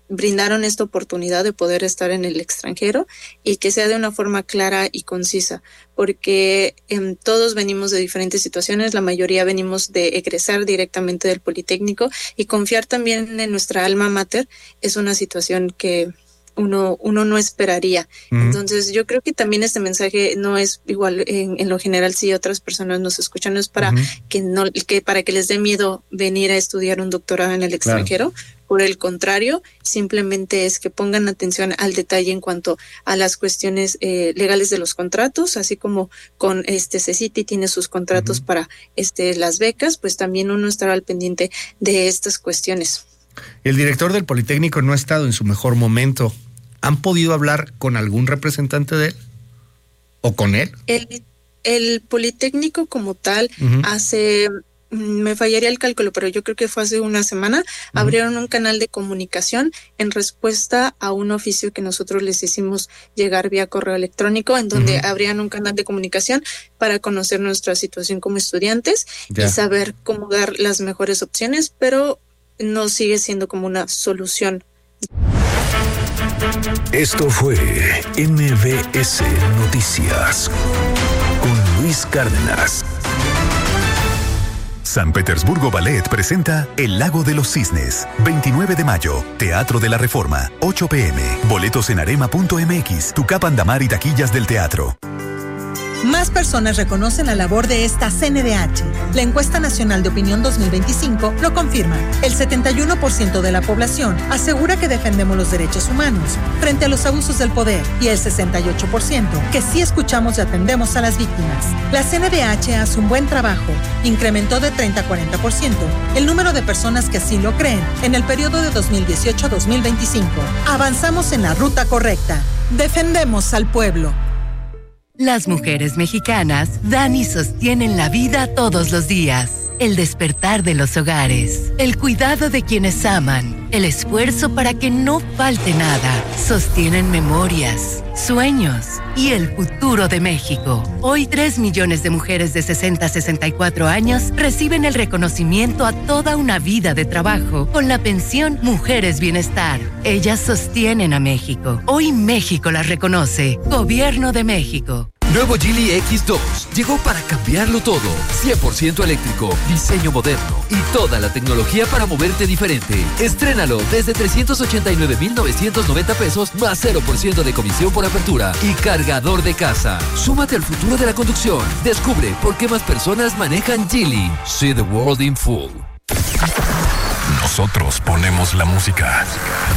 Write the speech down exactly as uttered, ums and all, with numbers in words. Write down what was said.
brindaron esta oportunidad de poder estar en el extranjero y que sea de una forma clara y concisa, porque eh, todos venimos de diferentes situaciones, la mayoría venimos de egresar directamente del Politécnico, y confiar también en nuestra alma mater es una situación que uno uno no esperaría. Uh-huh. Entonces yo creo que también este mensaje no es igual en, en lo general, si otras personas nos escuchan, no es para uh-huh. que no que para que les dé miedo venir a estudiar un doctorado en el extranjero. Claro. Por el contrario, simplemente es que pongan atención al detalle en cuanto a las cuestiones eh, legales de los contratos, así como con este CECITI tiene sus contratos uh-huh. para este las becas, pues también uno estará al pendiente de estas cuestiones. El director del Politécnico no ha estado en su mejor momento. ¿Han podido hablar con algún representante de él? ¿O con él? El, el Politécnico como tal uh-huh. hace... me fallaría el cálculo, pero yo creo que fue hace una semana, uh-huh. abrieron un canal de comunicación en respuesta a un oficio que nosotros les hicimos llegar vía correo electrónico, en donde uh-huh. abrían un canal de comunicación para conocer nuestra situación como estudiantes ya. y saber cómo dar las mejores opciones, pero no sigue siendo como una solución. Esto fue M B S Noticias con Luis Cárdenas. San Petersburgo Ballet presenta El Lago de los Cisnes, veintinueve de mayo, Teatro de la Reforma, ocho pm, boletos en arema punto m x, Tucapán Damar y taquillas del teatro. Más personas reconocen la labor de esta C N D H. La encuesta nacional de opinión dos mil veinticinco lo confirma. El setenta y uno por ciento de la población asegura que defendemos los derechos humanos frente a los abusos del poder, y el sesenta y ocho por ciento que sí escuchamos y atendemos a las víctimas. La C N D H hace un buen trabajo. Incrementó de treinta a cuarenta por ciento el número de personas que así lo creen en el periodo de dos mil dieciocho a dos mil veinticinco. Avanzamos en la ruta correcta. Defendemos al pueblo. Las mujeres mexicanas dan y sostienen la vida todos los días. El despertar de los hogares, el cuidado de quienes aman, el esfuerzo para que no falte nada. Sostienen memorias, sueños y el futuro de México. Hoy, tres millones de mujeres de sesenta a sesenta y cuatro años reciben el reconocimiento a toda una vida de trabajo con la pensión Mujeres Bienestar. Ellas sostienen a México. Hoy México las reconoce. Gobierno de México. Nuevo Geely equis dos llegó para cambiarlo todo. cien por ciento eléctrico, diseño moderno y toda la tecnología para moverte diferente. Estrénalo desde trescientos ochenta y nueve mil novecientos noventa pesos más cero por ciento de comisión por apertura y cargador de casa. Súmate al futuro de la conducción. Descubre por qué más personas manejan Geely. See the world in full. Nosotros ponemos la música.